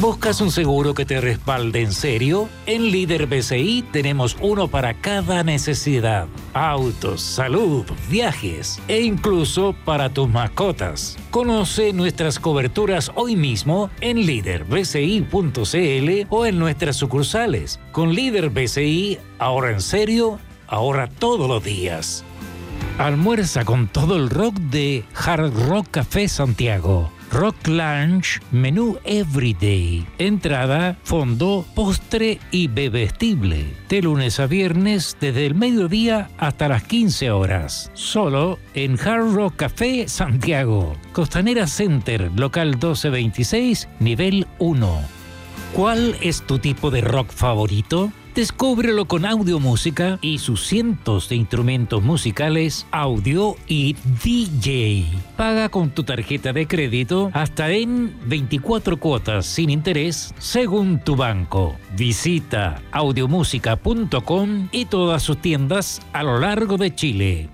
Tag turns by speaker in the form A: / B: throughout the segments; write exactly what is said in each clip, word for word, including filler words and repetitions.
A: ¿Buscas un seguro que te respalde en serio? En Líder B C I tenemos uno para cada necesidad. Autos, salud, viajes e incluso para tus mascotas. Conoce nuestras coberturas hoy mismo en líder b c i punto c l o en nuestras sucursales. Con Líder B C I, ahorra en serio, ahorra todos los días. Almuerza con todo el rock de Hard Rock Café Santiago. Rock Lunch, menú Everyday. Entrada, fondo, postre y bebestible. De lunes a viernes desde el mediodía hasta las quince horas. Solo en Hard Rock Café Santiago. Costanera Center, local doce veintiséis, nivel uno. ¿Cuál es tu tipo de rock favorito? Descúbrelo con Audio Música y sus cientos de instrumentos musicales, audio y D J. Paga con tu tarjeta de crédito hasta en veinticuatro cuotas sin interés según tu banco. Visita audiomúsica punto com y todas sus tiendas a lo largo de Chile.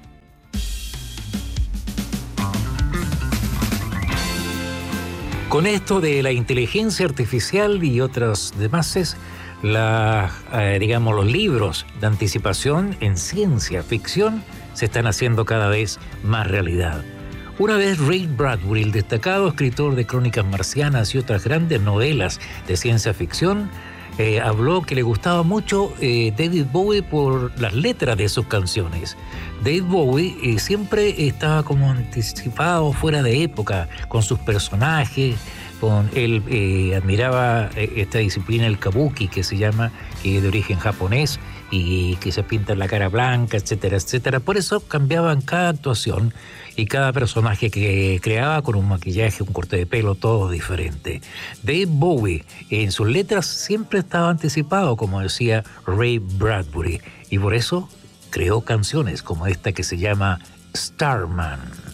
A: Con esto de la inteligencia artificial y otros demás, la, eh, digamos, los libros de anticipación en ciencia ficción se están haciendo cada vez más realidad. Una vez Ray Bradbury, el destacado escritor de Crónicas Marcianas y otras grandes novelas de ciencia ficción, eh, habló que le gustaba mucho eh, David Bowie por las letras de sus canciones. David Bowie eh, siempre estaba como anticipado, fuera de época, con sus personajes. Con él eh, admiraba esta disciplina, el kabuki, que se llama, que es de origen japonés y que se pinta la cara blanca, etcétera, etcétera. Por eso cambiaban cada actuación y cada personaje que creaba con un maquillaje, un corte de pelo, todo diferente. David Bowie en sus letras siempre estaba anticipado, como decía Ray Bradbury, y por eso creó canciones como esta que se llama Starman.